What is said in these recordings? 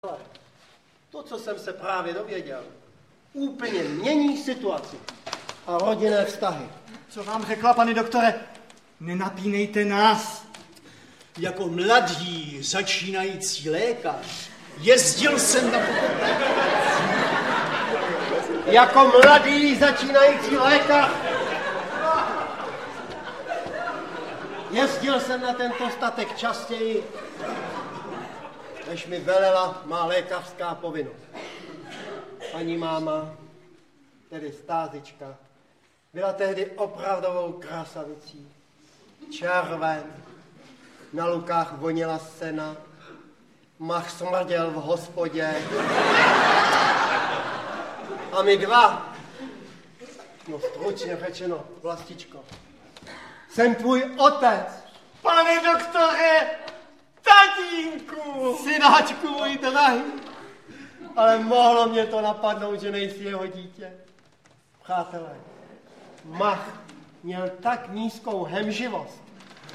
Ale to, co jsem se právě dověděl, úplně mění situaci a rodinné vztahy. Co vám řekla, pane doktore? Nenapínejte nás. Jako mladý začínající lékař jezdil jsem na Jako mladý začínající lékař jezdil jsem na tento statek častěji, než mi velela má lékařská povinnost. Paní máma, tedy Stázička, byla tehdy opravdovou krasavicí. Červen, na lukách vonila sena, mach smrděl v hospodě. A my dva, no stručně řečeno, Vlastičko, jsem tvůj otec. Pane doktore, tatínku! Synáčku můj drahý, ale mohlo mě to napadnout, že nejsi jeho dítě. Přátelé, Mach měl tak nízkou hemživost,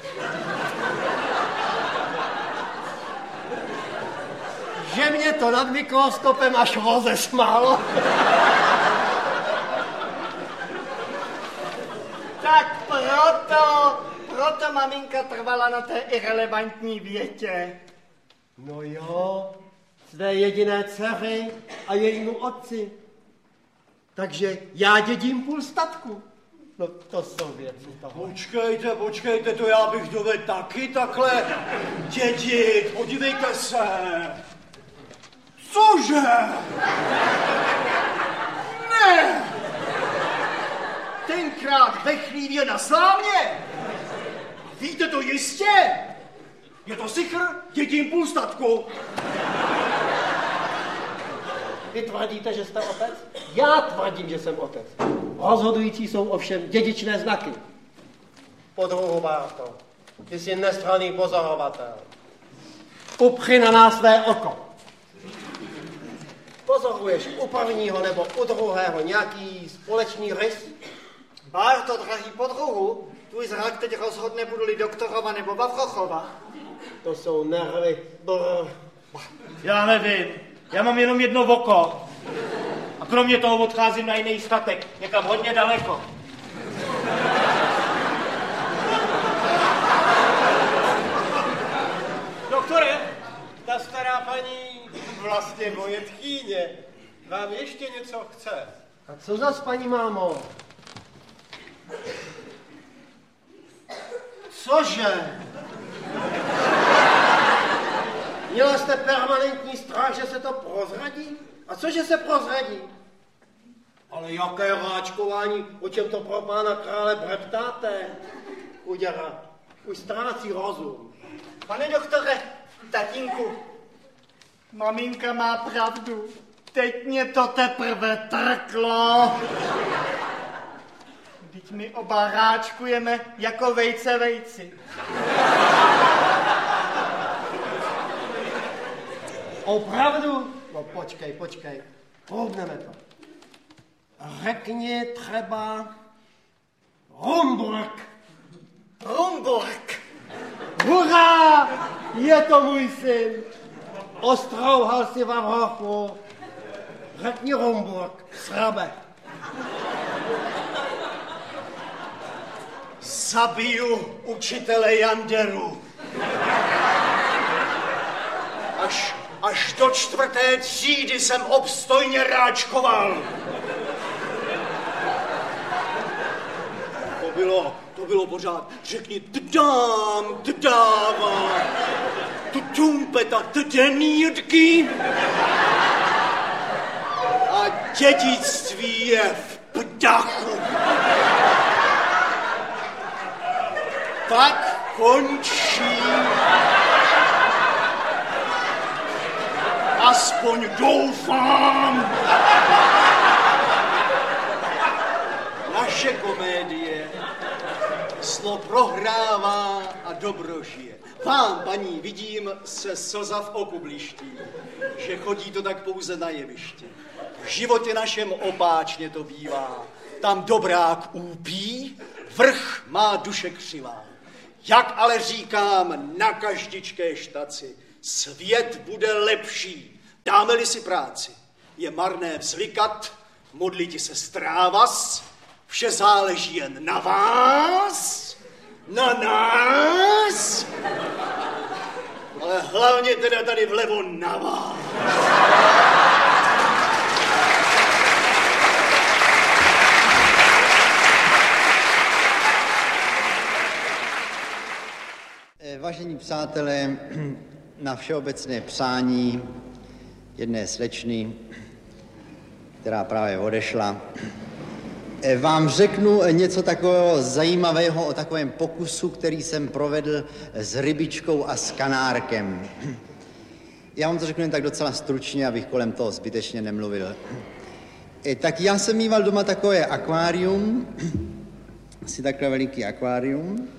že mě to nad mikroskopem až rozesmálo. Tak proto maminka trvala na té irelevantní větě. No jo, své jediné dcery a jejímu otci. Takže já dědím půl statku. No to jsou věci toho. Počkejte, to já bych dovedl taky takhle dědit. Podívejte se. Cože? Ne! Tenkrát vechlívě na slámě. Víte to jistě? Je to sichr, dědím půl statku. Vy tvrdíte, že jste otec? Já tvrdím, že jsem otec. Rozhodující jsou ovšem dědičné znaky. Podruhu, Bárto, ty jsi nestranný pozorovatel. Upři na nás své oko. Pozoruješ u prvního nebo u druhého nějaký společný rys? Bárto, drahý podruhu, tvůj zrak teď rozhodne, budu-li doktorova nebo Vavrochova. To jsou nervy. Brr. Já nevím, já mám jenom jedno oko. A kromě toho odcházím na jiný statek, někam hodně daleko. Doktore, ta stará paní, vlastně moje tchýně, vám ještě něco chce. A co zas, paní mámo? Cože? Měla jste permanentní strach, že se to prozradí? A cože se prozradí? Ale jaké ráčkování, o čem to pro pána krále breptáte? Uděra, už ztrácí rozum. Pane doktore, tatínku, maminka má pravdu. Teď mě to teprve trklo. Vždyť my oba ráčkujeme jako vejce vejci. Opravdu? No počkej, proubneme to. Řekni třeba Rumburk. Rumburk. Hurá! Je to můj syn. Ostrouhal si Vavrochu. Řekni Rumburk, srabe. Zabiju učitele Janderu. Až do 4. třídy jsem obstojně ráčkoval. To bylo pořád. Řekni dává, tumpeta, denírky. A dědictví je v ptachu. Tak končí. Aspoň doufám. Naše komédie zlo prohrává a dobro žije. Vám, paní, vidím, se slza v oku bliští, že chodí to tak pouze na jeviště. V životě našem opáčně to bývá. Tam dobrák úpí, vrch má duše křivá. Jak ale říkám na každičké štaci, svět bude lepší, Dáme-li si práci, je marné vzlikat, modliti se strávas, vše záleží jen na vás, na nás, ale hlavně teda tady vlevo na vás. Vážení přátelé, na všeobecné přání jedné slečny, která právě odešla, vám řeknu něco takového zajímavého o takovém pokusu, který jsem provedl s rybičkou a s kanárkem. Já vám to řeknu jen tak docela stručně, abych kolem toho zbytečně nemluvil. Tak já jsem mýval doma takové akvárium, asi takhle veliký akvárium,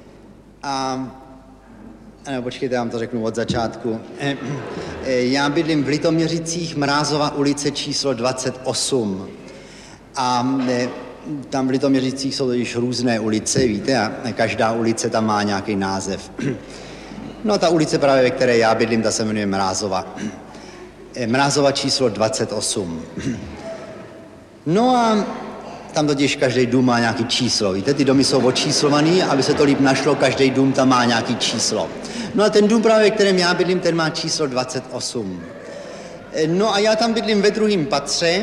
no, počkejte, já vám to řeknu od začátku. Já bydlím v Litoměřicích, Mrázova ulice číslo 28. A tam v Litoměřicích jsou již různé ulice, víte, a každá ulice tam má nějaký název. No a ta ulice právě, ve které já bydlím, ta se jmenuje Mrázova. Mrázova číslo 28. No a tam totiž každý dům má nějaký číslo, víte, ty domy jsou očíslovaný, aby se to líp našlo, každý dům tam má nějaký číslo. No a ten dům právě, ve kterém já bydlím, ten má číslo 28. No a já tam bydlím ve druhém patře,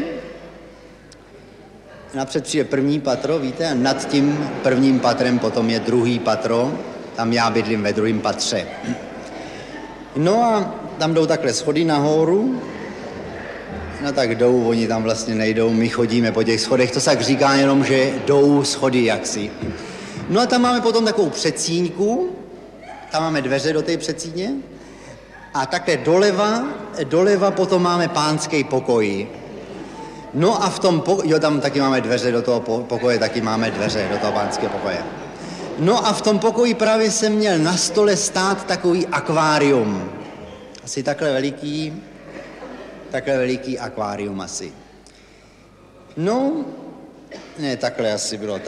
napřed přijde první patro, víte, a nad tím prvním patrem potom je druhý patro, tam já bydlím ve druhém patře. No a tam jdou takhle schody nahoru, no tak jdou, oni tam vlastně nejdou, my chodíme po těch schodech, to se tak říká jenom, že jdou schody jaksi. No a tam máme potom takovou předsíňku, tam máme dveře do té předsíně a takhle doleva potom máme pánský pokoj. No a v tom tam taky máme dveře do toho pokoje, taky máme dveře do toho pánského pokoje. No a v tom pokoji právě jsem měl na stole stát takový akvárium. Asi takhle veliký akvárium asi. No, ne, takhle asi bylo,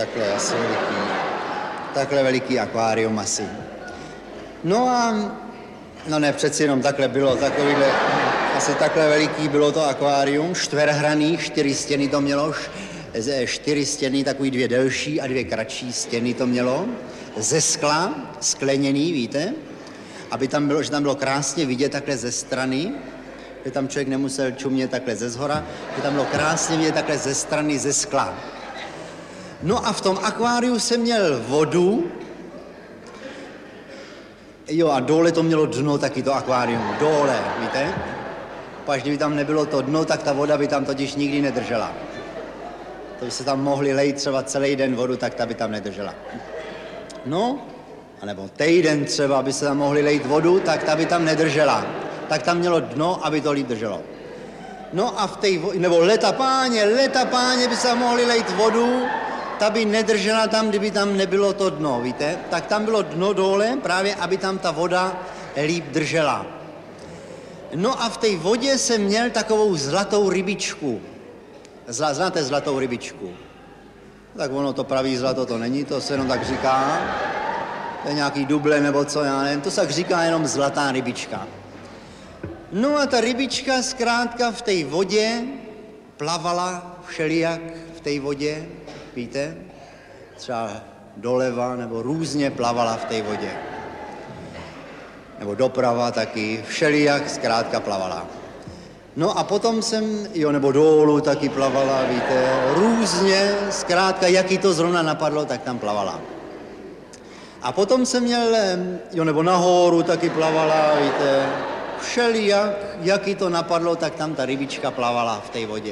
takhle veliký akvárium asi. No a, no ne, přeci jenom takhle bylo, asi takhle veliký bylo to akvárium, čtverhraný, 4 stěny to mělo, 4 stěny, takový 2 delší a 2 kratší stěny to mělo, ze skla, skleněný, víte, aby tam bylo, že tam bylo krásně vidět takhle ze strany, že tam člověk nemusel čumět takhle ze zhora, že tam bylo krásně vidět takhle ze strany, ze skla. No a v tom akváriu jsem měl vodu, jo a dole to mělo dno taky to akvárium, dole, víte? Až kdyby tam nebylo to dno, tak ta voda by tam totiž nikdy nedržela. To by se tam mohli lejt třeba celý den vodu, tak ta by tam nedržela. No, anebo týden třeba, aby se tam mohli lejt vodu, tak ta by tam nedržela. Tak tam mělo dno, aby to líp drželo. No a v té nebo leta páně by se mohli lejt vodu, ta by nedržela tam, kdyby tam nebylo to dno, víte? Tak tam bylo dno dole, právě aby tam ta voda líp držela. No a v té vodě jsem měl takovou zlatou rybičku. Znáte zlatou rybičku? Tak ono to pravý zlato to není, to se jenom tak říká. To je nějaký duble nebo co, já nevím, to se tak říká jenom zlatá rybička. No a ta rybička zkrátka v té vodě plavala všelijak v té vodě, víte? Třeba doleva nebo různě plavala v té vodě. Nebo doprava taky, všelijak zkrátka plavala. No a potom jsem, nebo dolů taky plavala, víte, různě, zkrátka, jak jí to zrovna napadlo, tak tam plavala. A potom jsem měl, nebo nahoru taky plavala, víte, všelijak, jak jí to napadlo, tak tam ta rybička plavala v té vodě.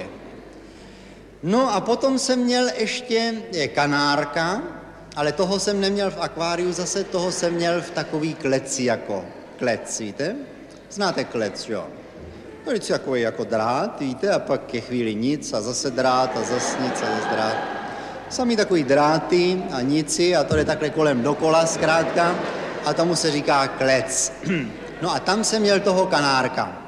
No a potom jsem měl ještě kanárka, ale toho jsem neměl v akváriu zase, toho jsem měl v takový kleci jako klec, víte? Znáte klec, jo? To je takový jako drát, víte, a pak je chvíli nic a zase drát a zase nic a zase drát. Samý takový dráty a nici a to je takhle kolem dokola zkrátka a tomu se říká klec. No a tam jsem měl toho kanárka.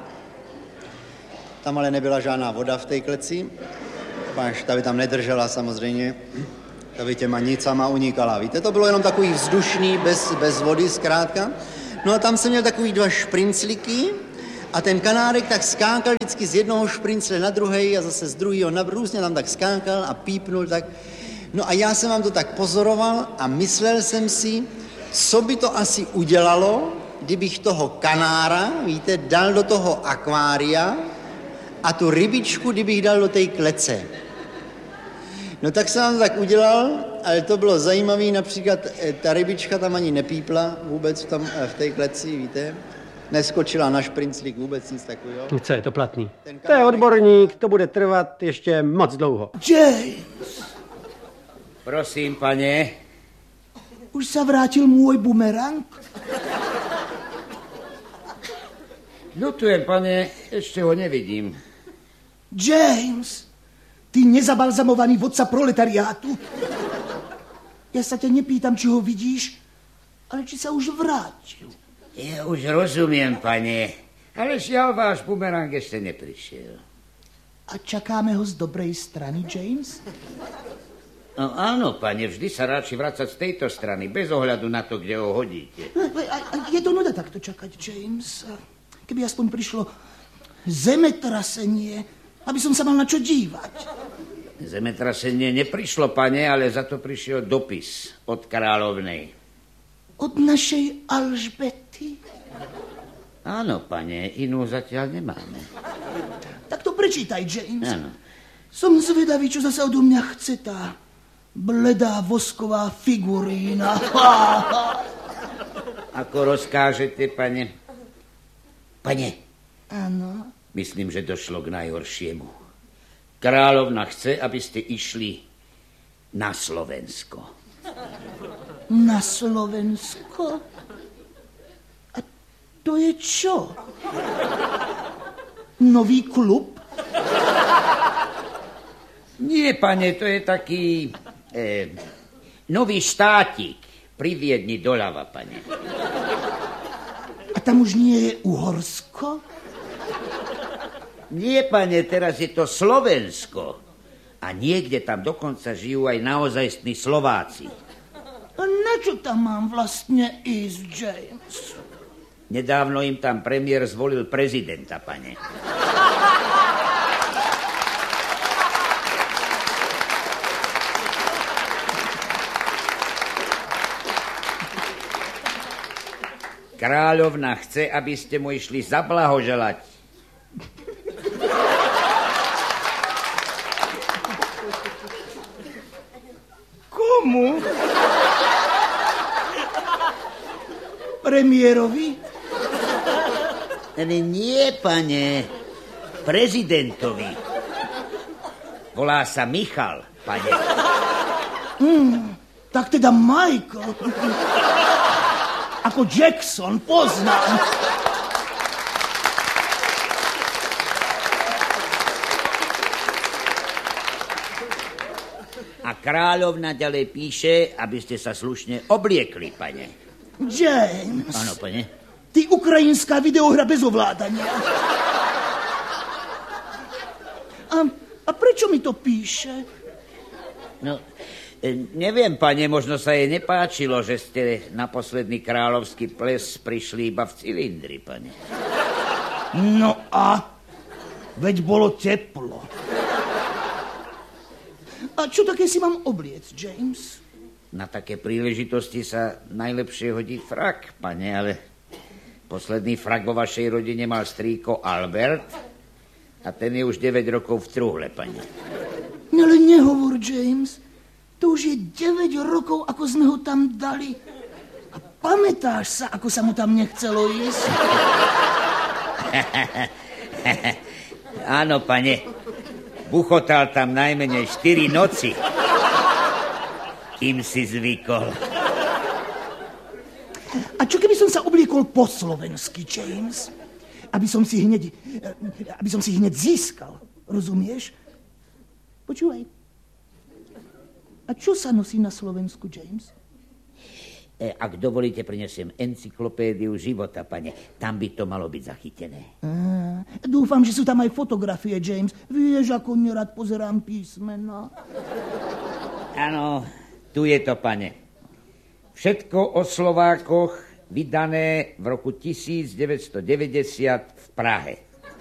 Tam ale nebyla žádná voda v té kleci, ta by tam nedržela samozřejmě, ta by těma nicama unikala, víte, to bylo jenom takový vzdušný, bez vody zkrátka. No a tam jsem měl takový 2 šprincliky A ten kanárek tak skákal vždycky z jednoho šprincle na druhej a zase z druhého, různě tam tak skákal a pípnul tak. No a já jsem vám to tak pozoroval a myslel jsem si, co by to asi udělalo, kdybych toho kanára, víte, dal do toho akvária a tu rybičku, kdybych dal do té klece. No tak jsem vám to tak udělal, ale to bylo zajímavé, například ta rybička tam ani nepípla vůbec v té kleci, víte. Neskočila na šprinclík, vůbec nic takového. Co je to platný? To je odborník, to bude trvat ještě moc dlouho. James! Prosím, pane. Už sa vrátil môj bumerang? Ľutujem, pane, ešte ho nevidím. James, ty nezabalzamovaný vodca proletariátu. Ja sa ťa nepýtam, či ho vidíš, ale či sa už vrátil. Ja už rozumiem, pane, ale žiaľ váš bumerang ešte neprišiel. A čakáme ho z dobrej strany, James? No áno, pane, vždy sa radši vracať z tejto strany, bez ohľadu na to, kde ho hodíte. Je to nuda takto čakať, James. Keby aspoň prišlo zemetrasenie, aby som sa mal na čo dívať. Zemetrasenie neprišlo, pane, ale za to prišiel dopis od kráľovnej. Od našej Alžbety? Áno, pane, inú zatiaľ nemáme. Tak to prečítaj, James. Áno. Som zvedavý, čo zase odo mňa chce tá bledá vosková figurína. Ako rozkážete, pane? Pane. Áno. Myslím, že došlo k najhoršiemu. Kráľovna chce, aby ste išli na Slovensko. Na Slovensko? A to je čo? Nový klub? Nie, pane, to je taký nový štátik pri Viedni doľava, pane. A tam už nie je Uhorsko? Nie, pane, teraz je to Slovensko. A niekde tam dokonca žijú aj naozajstní Slováci. A na čo tam mám vlastne ísť, James? Nedávno im tam premiér zvolil prezidenta, pane. Kráľovna chce, aby ste mu išli zablahoželať. Komu? Premiérovi? Nie, pane. Prezidentovi. Volá sa Michal, pane. Tak teda Michael. Ako Jackson, poznám. A kráľovna ďalej píše, aby ste sa slušne obliekli, pane. James. Áno, pane. Ty ukrajinská videohra bez ovládania. A prečo mi to píše? No, neviem, pane, možno sa jej nepáčilo, že ste na posledný kráľovský ples prišli iba v cilindri, pane. No a? Veď bolo teplo. A čo také si mám obliec, James? Na také príležitosti sa najlepšie hodí frak, pane, ale posledný frak vo vašej rodine mal strýko Albert a ten je už 9 rokov v truhle, pane. Ale nehovor, James. To už je 9 rokov, ako sme ho tam dali. A pamätáš sa, ako sa mu tam nechcelo ísť? Áno, pane. Buchotal tam najmenej 4 noci. Kým si zvykol. A čo keby som sa obliekol po slovensky, James? Aby som si hneď získal. Rozumieš? Počúvaj. A čo sa nosí na Slovensku, James? Ak dovolíte, prinesiem encyklopédiu života, pane. Tam by to malo byť zachytené. Dúfam, že sú tam aj fotografie, James. Vieš, ako nerad pozerám písmena. Áno, tu je to, pane. Všetko o Slovákoch vydané v roku 1990 v Prahe.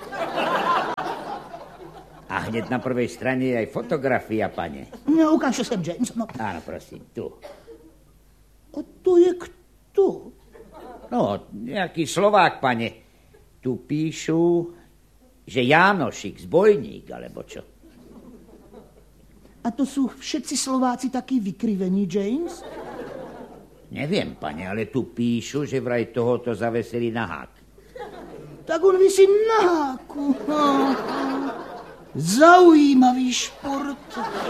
A hneď na prvej strane je aj fotografia, pane. No, ukáž sem, James. No. Áno, prosím, tu. A to je kto? No, nejaký Slovák, pane. Tu píšu, že Jánošik, zbojník, alebo čo. A to sú všetci Slováci takí vykrivení, James? Neviem, pane, ale tu píšu, že vraj tohoto zavesili na hák. Tak on visí na háku. Zaujímavý šport.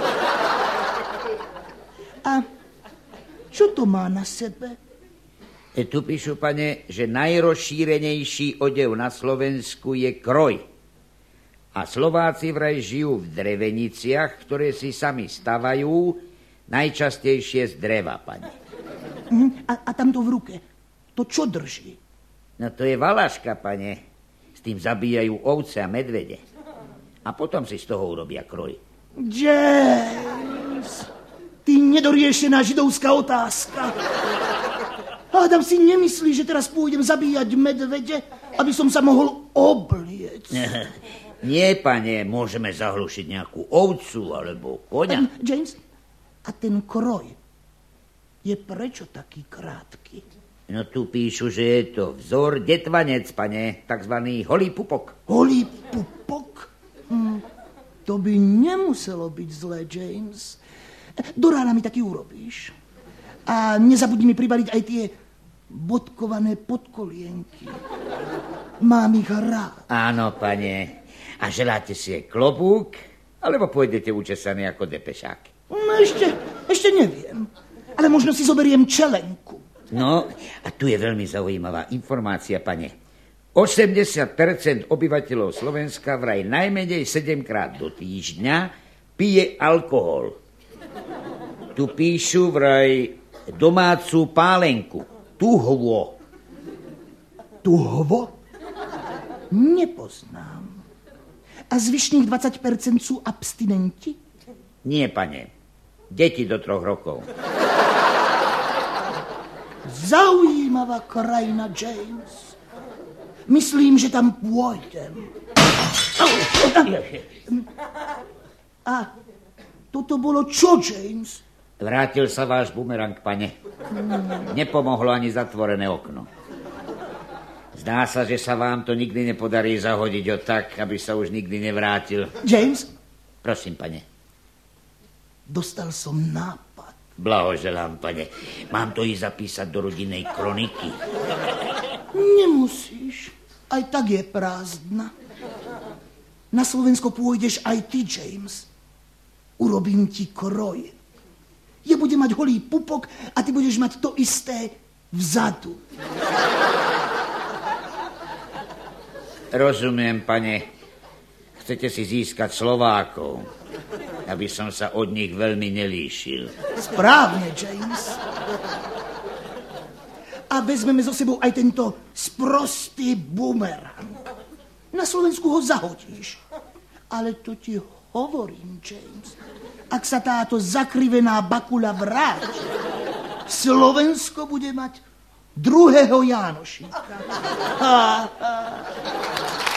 A čo to má na sebe? Tu píšu, pane, že najrozšírenejší odev na Slovensku je kroj. A Slováci vraj žijú v dreveniciach, ktoré si sami stavajú, najčastejšie z dreva, pane. A tamto v ruke, to čo drží? No to je valaška, pane. S tým zabíjajú ovce a medvede. A potom si z toho urobia kroj. James, ty nedoriešená židovská otázka. Hádam si nemyslí, že teraz pôjdem zabíjať medvede, aby som sa mohol obliec. Nie, pane, môžeme zahlušiť nejakú ovcu alebo koňa. James, a ten kroj je prečo taký krátky? No tu píšu, že je to vzor detvanec, pane, takzvaný holý pupok. Holý pupok? To by nemuselo byť zlé, James. Do rána mi taký urobíš. A nezabudni mi pribaliť aj tie bodkované podkolienky. Mám ich rád. Áno, pane. A želáte si aj klobúk? Alebo pôjdete učesaný ako depešák? No, ešte neviem. Ale možno si zoberiem čelenku. No, a tu je veľmi zaujímavá informácia, pane. 80% obyvateľov Slovenska vraj najmenej 7-krát do týždňa pije alkohol. Tu píšu vraj domácu pálenku. Tuhvo. Tuhvo? Nepoznám. A zvyšných 20% sú abstinenti? Nie, pane. Deti do 3 rokov. Zaujímavá krajina, James. Myslím, že tam pôjdem. A toto bolo čo, James? Vrátil sa váš bumerang, pane. Nepomohlo ani zatvorené okno. Zdá sa, že sa vám to nikdy nepodarí zahodiť tak, aby sa už nikdy nevrátil. James? Prosím, pane. Dostal som nápad. Blahoželám, pane. Mám to i zapísať do rodinnej kroniky. Nemusíš. Aj tak je prázdna. Na Slovensko pôjdeš aj ty, James. Urobím ti kroj. Ja budem mať holý pupok a ty budeš mať to isté vzadu. Rozumiem, pane. Chcete si získať Slovákov, aby som sa od nich veľmi nelíšil. Správne, James. A vezmeme so sebou aj tento sprostý bumerang. Na Slovensku ho zahodíš. Ale to ti hovorím, James. Ak sa táto zakrivená bakula vráti, Slovensko bude mať druhého Jánošíka.